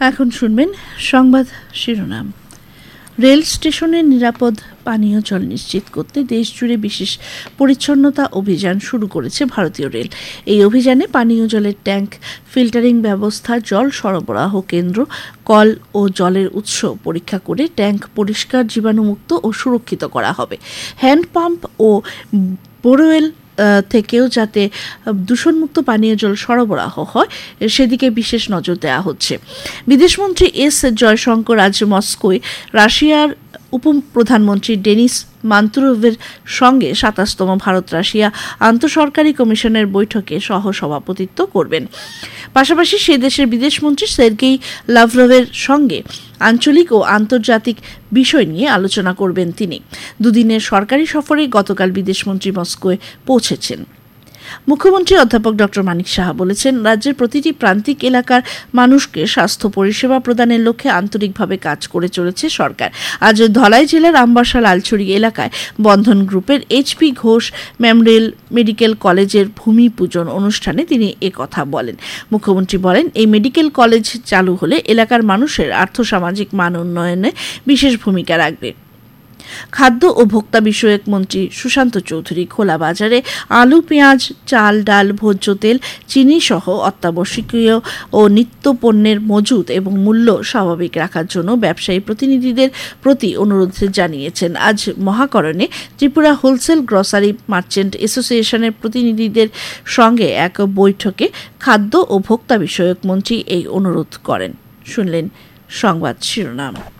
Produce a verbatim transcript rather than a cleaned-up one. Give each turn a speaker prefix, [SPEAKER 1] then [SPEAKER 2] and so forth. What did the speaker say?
[SPEAKER 1] এখন শুনবেন সংবাদ শিরোনাম। রেল স্টেশনে নিরাপদ পানীয় জল নিশ্চিত করতে দেশজুড়ে বিশেষ পরিচ্ছন্নতা অভিযান শুরু করেছে ভারতীয় রেল। এই অভিযানে পানীয় জলের ট্যাঙ্ক, ফিল্টারিং ব্যবস্থা, জল সরবরাহ কেন্দ্র, কল ও জলের উৎস পরীক্ষা করে ট্যাঙ্ক পরিষ্কার, জীবাণুমুক্ত ও সুরক্ষিত করা হবে। হ্যান্ড পাম্প ও বোরওয়েল থেকেও যাতে দূষণমুক্ত পানীয় জল সরবরাহ হয় সেদিকে বিশেষ নজর দেওয়া হচ্ছে। বিদেশমন্ত্রী এস জয়শঙ্কর আজ মস্কোয় রাশিয়ার উপপ্রধানমন্ত্রী ডেনিস মান্তুরোভের সঙ্গে সাতাশতম ভারত রাশিয়া আন্তঃসরকারি কমিশনের বৈঠকে সহ সভাপতিত্ব করবেন। পাশাপাশি সে দেশের বিদেশমন্ত্রী সের্গেই লাভরভের সঙ্গে আঞ্চলিক ও আন্তর্জাতিক বিষয় নিয়ে আলোচনা করবেন তিনি। দুদিনের সরকারি সফরে গতকাল বিদেশমন্ত্রী মস্কোয় পৌঁছেছেন। মুখ্যমন্ত্রী অধ্যাপক ডক্টর মানিক সাহা বলেছেন, রাজ্যের প্রতিটি প্রান্তিক এলাকার মানুষকে স্বাস্থ্য পরিষেবা প্রদানের লক্ষ্যে আন্তরিকভাবে কাজ করে চলেছে সরকার। আজ ধলাই জেলার আমবাসা লালছড়ি এলাকায় বন্ধন গ্রুপের এইচপি ঘোষ মেমোরিয়াল মেডিকেল কলেজের ভূমি পূজন অনুষ্ঠানে তিনি একথা বলেন। মুখ্যমন্ত্রী বলেন, এই মেডিকেল কলেজ চালু হলে এলাকার মানুষের আর্থসামাজিক মান উন্নয়নে বিশেষ ভূমিকা রাখবে। খাদ্য ও ভোক্তা বিষয়ক মন্ত্রী সুশান্ত চৌধুরী খোলা বাজারে আলু, পেঁয়াজ, চাল, ডাল, ভোজ্য তেল, চিনি সহ অত্যাবশ্যকীয় ও নিত্য পণ্যের মজুত এবং মূল্য স্বাভাবিক রাখার জন্য ব্যবসায়ী প্রতিনিধিদের প্রতি অনুরোধ জানিয়েছেন। আজ মহাকরণে ত্রিপুরা হোলসেল গ্রসারি মার্চেন্ট অ্যাসোসিয়েশনের প্রতিনিধিদের সঙ্গে এক বৈঠকে খাদ্য ও ভোক্তা বিষয়ক মন্ত্রী এই অনুরোধ করেন। শুনলেন সংবাদ শিরোনাম।